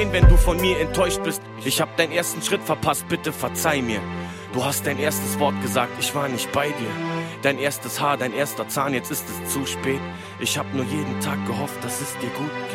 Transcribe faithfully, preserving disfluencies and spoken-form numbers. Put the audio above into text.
wenn du von mir enttäuscht bist. Ich hab deinen ersten Schritt verpasst, bitte verzeih mir. Du hast dein erstes Wort gesagt, ich war nicht bei dir. Dein erstes Haar, dein erster Zahn, jetzt ist es zu spät. Ich hab nur jeden Tag gehofft, dass es dir gut geht.